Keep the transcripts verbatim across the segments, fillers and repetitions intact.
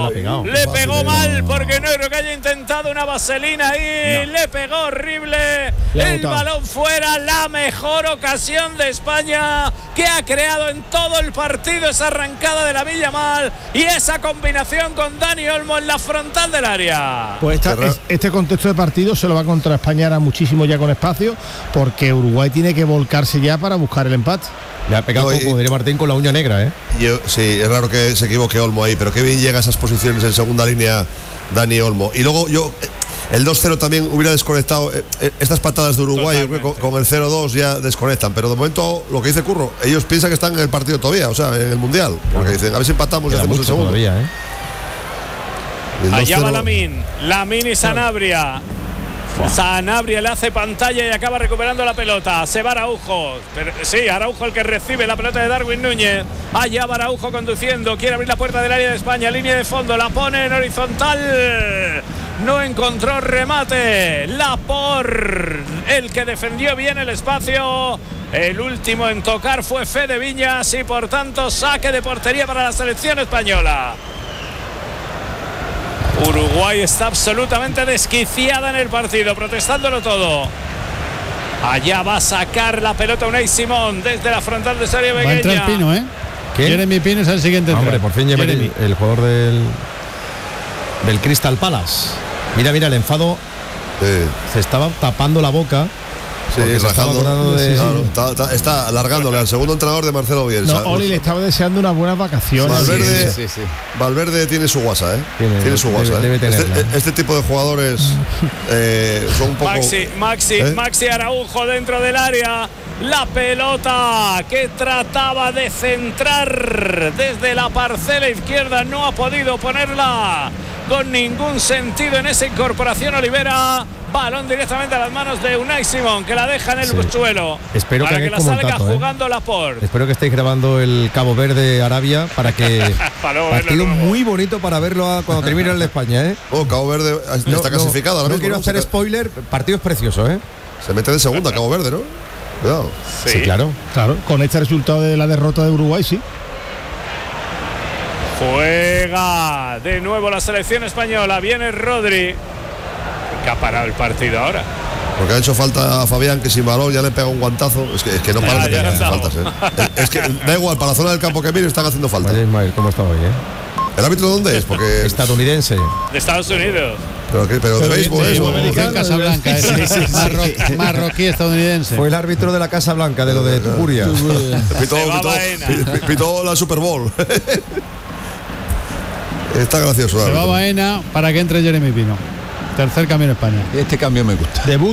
pegado. Le pegó mal porque no creo que haya intentado una vaselina ahí. No. Le pegó horrible. El balón fuera. La mejor ocasión de España que ha creado en todo el partido, esa arrancada de Lamine Yamal y esa combinación con Dani Olmo en la frontal del área. Pues esta, es, este contexto de partido se lo va contra España ahora muchísimo ya con espacio, porque Uruguay tiene que volcarse ya para buscar el empate. Le ha pegado, no, como diría Martín, con la uña negra, ¿eh? Yo, sí, es raro que se equivoque Olmo ahí, pero qué bien llega a esas posiciones en segunda línea Dani Olmo. Y luego yo, el dos cero también hubiera desconectado. Eh, estas patadas de Uruguay con, con el cero dos ya desconectan, pero de momento lo que dice Curro, ellos piensan que están en el partido todavía, o sea, en el Mundial, porque dicen, a ver si empatamos y hacemos el segundo. Todavía, ¿eh? Allá va Lamine, Lamine y Sanabria. Sanabria le hace pantalla y acaba recuperando la pelota. Se va Araujo. Pero, sí, Araujo el que recibe la pelota de Darwin Núñez. Allá va Araujo conduciendo. Quiere abrir la puerta del área de España. Línea de fondo. La pone en horizontal. No encontró remate. Laporte, el que defendió bien el espacio. El último en tocar fue Fede Viñas y por tanto saque de portería para la selección española. Uruguay está absolutamente desquiciada en el partido, protestándolo todo. Allá va a sacar la pelota Unai Simón desde la frontal de Sario Begueña. Va a entrar Pino, ¿eh? ¿Qué? Jeremy Pino es el siguiente. Hombre, por fin Jeremy, el jugador del del Crystal Palace. Mira, mira el enfado. Sí. Se estaba tapando la boca. Sí, rajando, de... sí, sí. Está, está, está alargándole al segundo entrenador de Marcelo Bielsa. No, Oli le estaba deseando unas buenas vacaciones. Valverde, sí, sí, sí. Valverde tiene su guasa, ¿eh? Tiene, tiene su guasa. Debe, debe este, este tipo de jugadores eh, son un poco. Maxi, Maxi, ¿eh? Maxi Araujo dentro del área. La pelota que trataba de centrar desde la parcela izquierda, no ha podido ponerla con ningún sentido en esa incorporación Olivera. Balón directamente a las manos de Unai Simón, que la deja en el sí. suelo. Espero para que, que la salga tato, jugando ¿eh? Laporte. Espero que estéis grabando el Cabo Verde Arabia para que para partido muy bonito para verlo a, cuando termine el de España, ¿eh? Oh, Cabo Verde está no, clasificado no, ahora no mismo. quiero ¿no? hacer spoiler, partido es precioso, ¿eh? Se mete de segunda Cabo Verde, ¿no? Cuidado. Sí, sí claro. Claro, con este resultado de la derrota de Uruguay, sí. Juega de nuevo la selección española. Viene Rodri, que ha parado el partido ahora. Porque ha hecho falta a Fabián, que sin balón ya le pega un guantazo. Es que, es que no para de pegar faltas, ¿eh? es, es que da igual, para la zona del campo que mire están haciendo falta. Oye, Ismael, ¿cómo está hoy, eh? ¿El árbitro dónde es? Porque estadounidense. De Estados Unidos. Pero, ¿qué? pero de béisbol sí, eso. En Casablanca, es, sí, sí, sí. Marro, marroquí estadounidense. Fue el árbitro de la Casa Blanca, de lo de Tupuria. pitó, pitó, pitó la Super Bowl. Está gracioso. Se va Baena para que entre Jeremy Pino. Tercer cambio en España. Este cambio me gusta. Debut.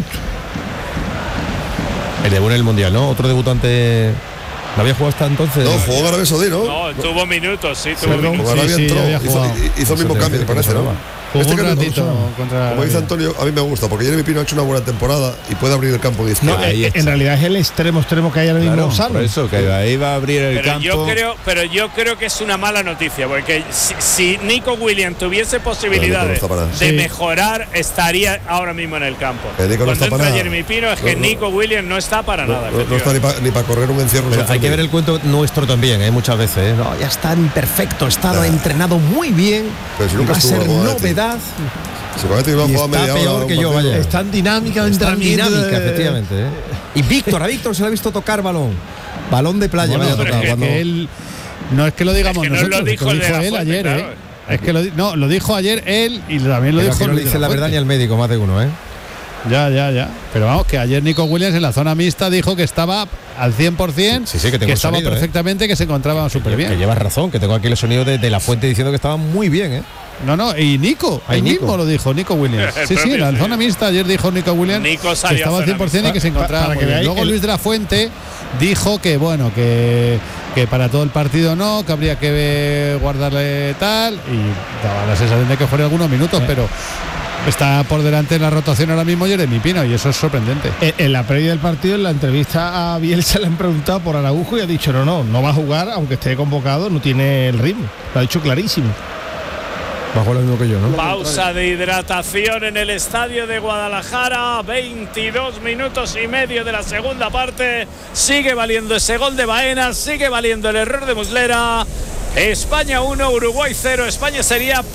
El debut en el Mundial, ¿no? Otro debutante. ¿No había jugado hasta entonces? No, jugó Arabia Saudí, ¿no? No, tuvo minutos, sí, tuvo Perdón, minutos. Arabia Sí, sí, entró, hizo, hizo el mismo cambio, me parece, ¿no? Jugó Este un ratito como, contra como dice Antonio, a mí me gusta, porque Jeremy Pino ha hecho una buena temporada y puede abrir el campo de izquierda. No, eh, en realidad es el extremo extremo que hay ahora mismo. Claro, Sano. por eso, que ahí va a abrir el pero campo. Yo creo, pero yo creo que es una mala noticia, porque si, si Nico Williams tuviese posibilidades no de sí. mejorar, estaría ahora mismo en el campo. Eh, Nico no Cuando está para entra nada. Jeremy Pino es no, que no, Nico Williams no está para no, nada. No, no está ni para pa correr un encierro. Pero hay que ver el cuento nuestro también, ¿eh? Muchas veces. ¿eh? No, ya está perfecto, está nah. entrenado muy bien. Pero si nunca va a ser estuvo, novedad. Si parece que va a jugar media hora, peor que yo, vaya. Es tan dinámica, es tan dinámica, de... efectivamente. ¿eh? Y Víctor, a Víctor se le ha visto tocar balón. Balón de playa, bueno, vaya pero tocado. es Cuando... que él, no es que lo digamos es que nosotros, no lo dijo, lo el dijo de él fuente, ayer, claro. ¿eh? Es que lo, no, lo dijo ayer él y también lo pero dijo. No le dice la verdad ni al médico, más de uno, ¿eh? Ya, ya, ya. Pero vamos, que ayer Nico Williams en la zona mixta dijo que estaba al cien por ciento, sí, sí, que, que estaba sonido, perfectamente, ¿eh? Que se encontraba súper bien. Que llevas razón, que tengo aquí el sonido de, de la fuente diciendo que estaba muy bien, ¿eh? No, no, y Nico, él mismo lo dijo, Nico Williams. Sí, sí, en la zona mixta ayer dijo Nico Williams Nico que estaba al cien por ciento y que se encontraba muy bien. Luego Luis de la Fuente dijo que, bueno, que, que para todo el partido no, que habría que guardarle tal, y daba la sensación de que fueron algunos minutos, pero está por delante en la rotación ahora mismo Jeremy Pino, y eso es sorprendente. En, en la previa del partido, en la entrevista a Bielsa le han preguntado por Araujo y ha dicho no, no, no va a jugar, aunque esté convocado, no tiene el ritmo. Lo ha dicho clarísimo. Bajo lo mismo que yo, ¿no? Pausa de hidratación en el estadio de Guadalajara. veintidós minutos y medio de la segunda parte. Sigue valiendo ese gol de Baena. Sigue valiendo el error de Muslera. España uno, Uruguay cero. España sería